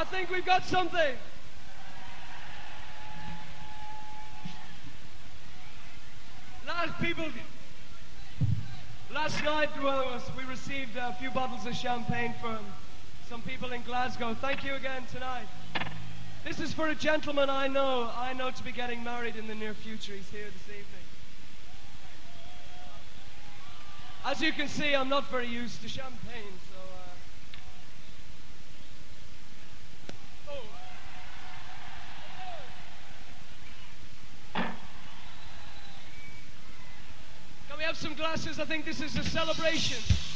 think we've got something. Last night we received a few bottles of champagne from some people in Glasgow. Thank you again tonight. This is for a gentleman I know to be getting married in the near future. He's here this evening. As you can see, I'm not very used to champagne, so... Can we have some glasses? I think this is a celebration.